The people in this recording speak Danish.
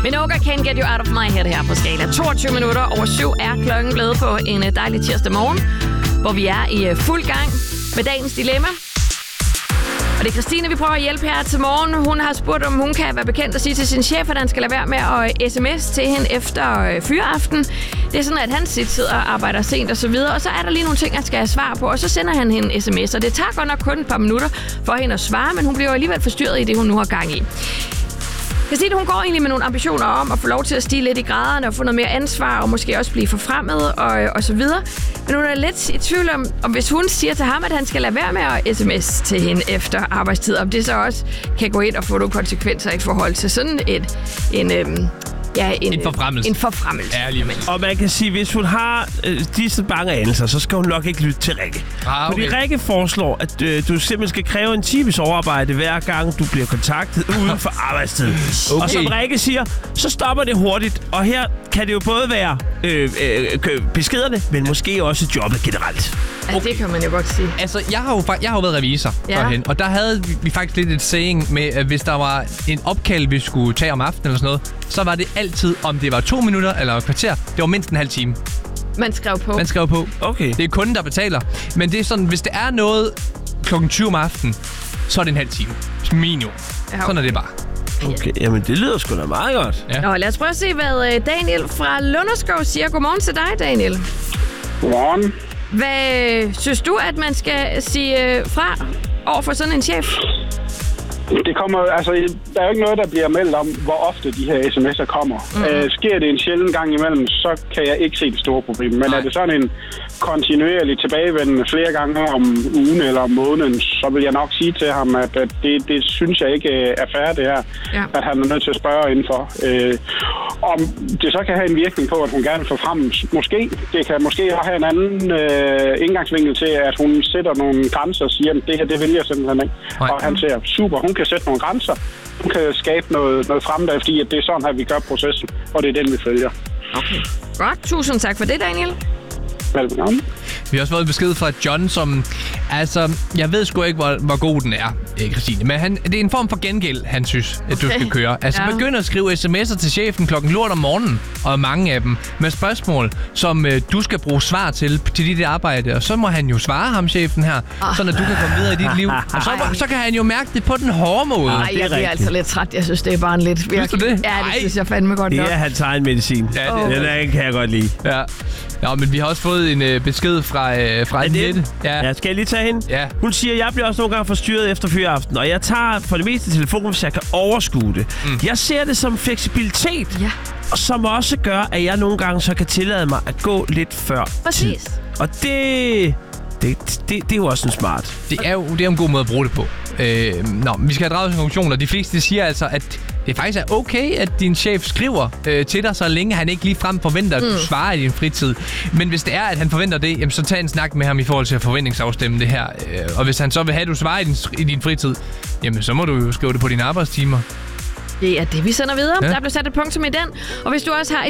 Minogue Can't Get You Out of My Head her på skala. 22 minutter over 7 er klokken blevet på en dejlig tirsdag morgen, hvor vi er i fuld gang med dagens dilemma. Og det er Christine, vi prøver at hjælpe her til morgen. Hun har spurgt, om hun kan være bekendt at sige til sin chef, at han skal lade være med at sms til hende efter fyreaften. Det er sådan, at han sidder og arbejder sent og så videre, og så er der lige nogle ting, han skal have svar på, og så sender han hende en sms. Og det tager godt nok kun et par minutter for hende at svare, men hun bliver alligevel forstyrret i det, hun nu har gang i. Christine, hun går egentlig med nogle ambitioner om at få lov til at stige lidt i graderne og få noget mere ansvar og måske også blive forfremmet og så videre. Men hun er lidt i tvivl om hvis hun siger til ham, at han skal lade være med at sms til hende efter arbejdstid, om det så også kan gå ind og få nogle konsekvenser i forhold til sådan en forfremmelse. En forfremmelse. Ja, og man kan sige, hvis hun har disse bange anelser, så skal hun nok ikke lytte til Rikke. Okay. Fordi Rikke foreslår, at du simpelthen skal kræve en times overarbejde hver gang, du bliver kontaktet uden for arbejdstid. Okay. Og som Rikke siger, så stopper det hurtigt. Og her kan det jo både være beskederne, men måske også jobbet generelt. Ja, det kan man jo godt sige. Altså, jeg har jo været revisor førhen, og der havde vi faktisk lidt et saying med, at hvis der var en opkald, vi skulle tage om aftenen eller sådan noget, så var det altid, om det var 2 minutter eller et kvarter, det var mindst en halv time. Man skrev på. Okay. Det er kunden, der betaler. Men det er sådan, hvis det er noget klokken 20 om aftenen, så er det en halv time. Minimum. Ja, okay. Sådan er det bare. Okay, jamen det lyder sgu da meget godt. Ja. Nå, lad os prøve at se, hvad Daniel fra Lunderskov siger. Godmorgen til dig, Daniel. Godmorgen. Hvad synes du, at man skal sige fra over for sådan en chef? Det kommer, altså, der er jo ikke noget, der bliver meldt om, hvor ofte de her sms'er kommer. Sker det en sjælden gang imellem, så kan jeg ikke se det store problem. Men er det sådan en kontinuerlig tilbagevendende flere gange om ugen eller om måneden, så vil jeg nok sige til ham, at det synes jeg ikke er fair, det her. Ja. At han er nødt til at spørge indenfor. Om det så kan have en virkning på, at hun gerne vil få frem, måske. Det kan måske have en anden indgangsvinkel til, at hun sætter nogle grænser og siger, at det her, det vil jeg simpelthen ikke. Nej. Og han siger, super, hun kan sætte nogle grænser. Hun kan skabe noget fremdrift, fordi at det er sådan, at vi gør processen, og det er den, vi følger. Okay. Godt. Tusind tak for det, Daniel. Velkommen. Vi har også fået en besked fra John, som... Altså, jeg ved sgu ikke, hvor god den er, Christine. Men det er en form for gengæld, han synes, at du skal køre. Altså, begynd at skrive sms'er til chefen klokken lort om morgenen, og mange af dem, med spørgsmål, som du skal bruge svar til dit arbejde. Og så må han jo svare ham, chefen her, sådan at du kan komme videre i dit liv. Og så kan han jo mærke det på den hårde måde. Nej, jeg bliver altså lidt træt. Jeg synes, det er bare en lidt virkelig... Synes du det? Ja, det synes jeg fandme godt nok. Det er hans egen medicin. Ja, den kan jeg godt lide. Ja. Nå, men vi har også fået en besked fra Annette. Ja, skal jeg lige tage hende? Ja. Hun siger, jeg bliver også nogle gange forstyrret efter fyreaften, og jeg tager for det meste telefonen, hvis jeg kan overskue det. Jeg ser det som fleksibilitet, som også gør, at jeg nogle gange så kan tillade mig at gå lidt før. Præcis. Tid. Og det er jo også en smart. Det er jo en god måde at bruge det på. Vi skal have draget en konklusion, og de fleste siger altså, at det faktisk er okay, at din chef skriver til dig, så længe han ikke ligefrem forventer, at du svarer i din fritid. Men hvis det er, at han forventer det, jamen, så tag en snak med ham i forhold til at forventningsafstemme det her. Og hvis han så vil have, at du svarer i din fritid, jamen så må du jo skrive det på dine arbejdstimer. Det er det, vi sender videre. Der blev sat et punktum i den. Og hvis du også har